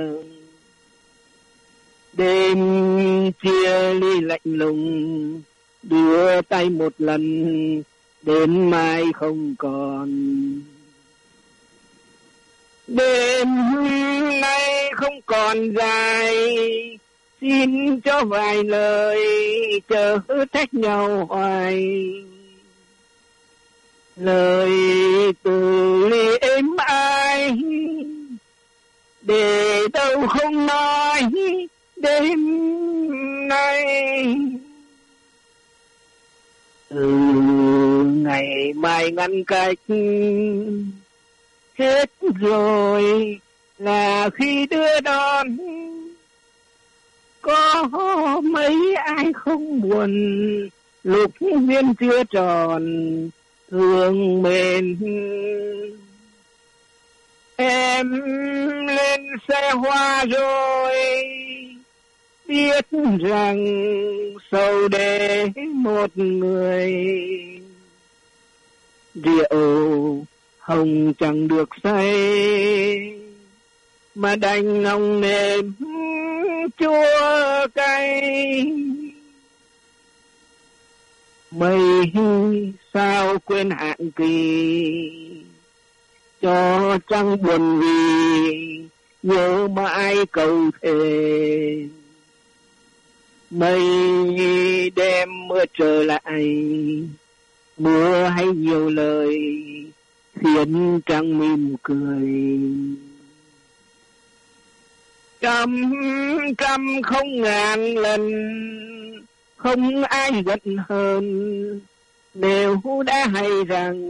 Đêm chia ly lạnh lùng, đưa tay một lần, đến mai không còn. Đêm nay không còn dài, xin cho vài lời chớ trách nhau hoài. Lời từ ly êm ai, để đâu không nói đêm nay. Từ ngày mai ngăn cách hết rồi là khi đưa đón, có mấy ai không buồn lúc duyên chưa tròn thương mến. Em lên xe hoa rồi, biết rằng sầu để một người. Rượu hồng chẳng được say, mà đành nồng nềm chua cay. Mây sao quên hạn kỳ, cho trăng buồn vì nhớ mãi câu thề. Mây đem mưa trở lại, mưa hay nhiều lời khiến trăng mỉm cười. Trăm không ngàn lần không ai giận hơn, nếu đã hay rằng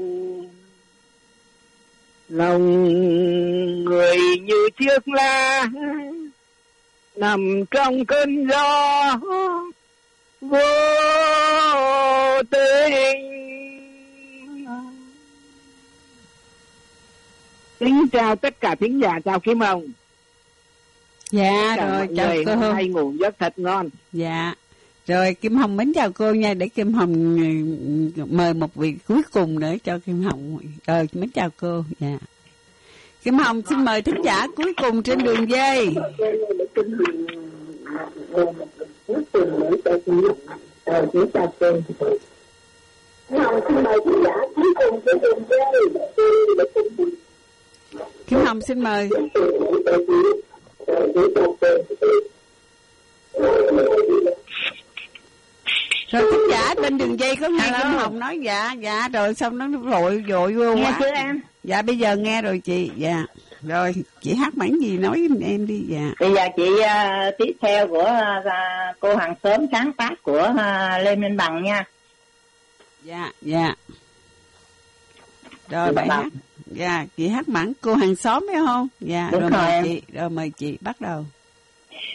lòng người như chiếc lá nằm trong cơn gió vô tình. Kính chào tất cả thính giả, chào Kim Hồng. Dạ rồi, chào cô. Hay ngủ giấc thật ngon. Dạ. Rồi Kim Hồng mến chào cô nha, để Kim Hồng mời một vị cuối cùng nữa cho Kim Hồng. Rồi mến chào cô. Dạ. Kim Hồng xin mời thính giả cuối cùng trên đường dây. Kim Hồng xin mời. Rồi thính giả bên đường dây có nghe Kim Hồng nói dạ rồi xong nó vội vô nghe quá. chưa em? Dạ bây giờ nghe rồi chị. Dạ. Rồi chị hát bản gì nói em đi. Dạ. Bây giờ chị tiếp theo của cô hàng xóm sáng tác của Lê Minh Bằng nha. Dạ. Rồi bạn hát. Dạ, chị hát bản cô hàng xóm phải không? Dạ, đúng rồi mời em. chị, rồi mời chị bắt đầu.